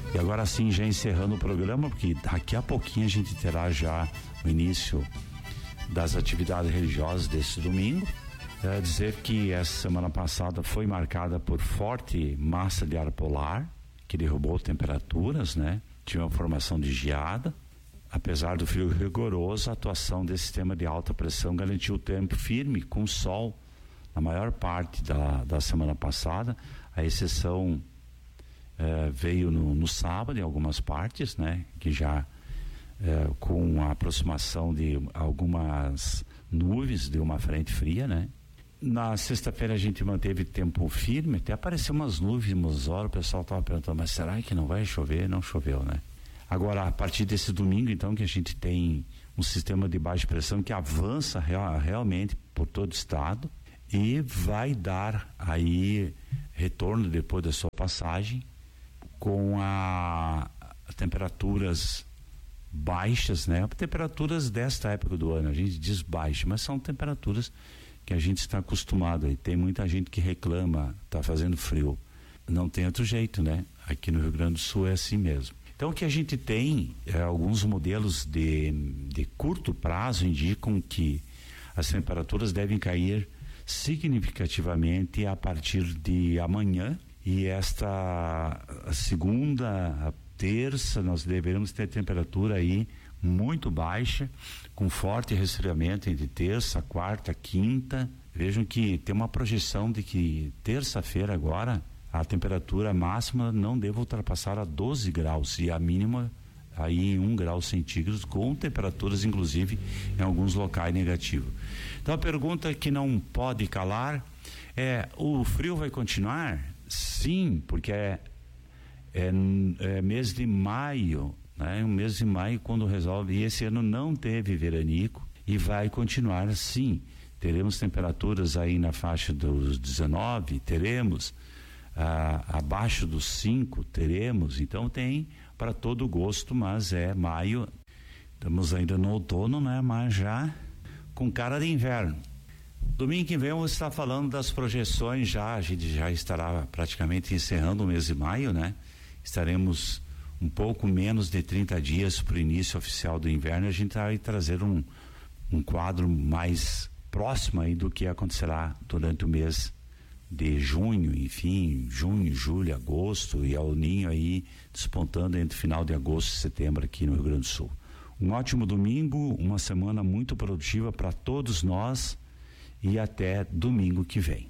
E agora sim, já encerrando o programa, porque daqui a pouquinho a gente terá já o início das atividades religiosas desse domingo. Dizer que essa semana passada foi marcada por forte massa de ar polar, que derrubou temperaturas, né? Tinha uma formação de geada. Apesar do frio rigoroso, a atuação desse sistema de alta pressão garantiu o tempo firme com sol na maior parte da semana passada. A exceção veio no sábado em algumas partes, né? Que já com a aproximação de algumas nuvens de uma frente fria, né? Na sexta-feira a gente manteve tempo firme, até apareceu umas nuvens, umas horas, o pessoal estava perguntando, mas será que não vai chover? Não choveu, né? Agora, a partir desse domingo, então, que a gente tem um sistema de baixa pressão que avança realmente por todo o estado e vai dar aí retorno depois da sua passagem com a temperaturas baixas, né? Temperaturas desta época do ano, a gente diz baixa, mas são temperaturas que a gente está acostumado aí. Tem muita gente que reclama, tá fazendo frio. Não tem outro jeito, né? Aqui no Rio Grande do Sul é assim mesmo. Então o que a gente tem, alguns modelos de curto prazo indicam que as temperaturas devem cair significativamente a partir de amanhã, e esta segunda, a terça, nós deveremos ter temperatura aí muito baixa, com forte resfriamento entre terça, quarta, quinta. Vejam que tem uma projeção de que terça-feira agora a temperatura máxima não deve ultrapassar a 12 graus e a mínima aí em 1 grau centígrados, com temperaturas inclusive em alguns locais negativos. Então a pergunta que não pode calar é: o frio vai continuar? Sim, porque é mês de maio, né? Um mês de maio quando resolve, e esse ano não teve veranico e vai continuar assim. Teremos temperaturas aí na faixa dos 19, teremos abaixo dos 5, teremos, então tem para todo gosto, mas é maio, estamos ainda no outono, né? Mas já com cara de inverno. Domingo que vem eu vou estar falando das projeções, a gente já estará praticamente encerrando o mês de maio, né? Estaremos um pouco menos de 30 dias para o início oficial do inverno, e a gente vai trazer um quadro mais próximo aí do que acontecerá durante o mês de junho, enfim, junho, julho, agosto, e El Ninho aí despontando entre final de agosto e setembro aqui no Rio Grande do Sul. Um ótimo domingo, uma semana muito produtiva para todos nós, e até domingo que vem.